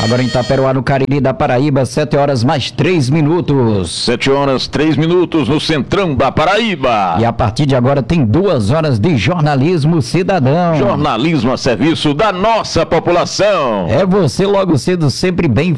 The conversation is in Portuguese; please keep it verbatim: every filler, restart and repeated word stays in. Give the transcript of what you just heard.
Agora em Itaperuá, no Cariri da Paraíba, sete horas mais três minutos. sete horas, três minutos no Centrão da Paraíba. E a partir de agora tem duas horas de jornalismo cidadão. Jornalismo a serviço da nossa população. É você logo cedo sempre bem